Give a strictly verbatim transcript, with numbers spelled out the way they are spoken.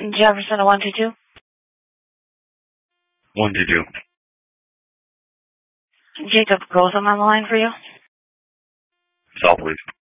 Jefferson, a one two two. One two two. Jacob Gross, I'm on the line for you. Salt, please.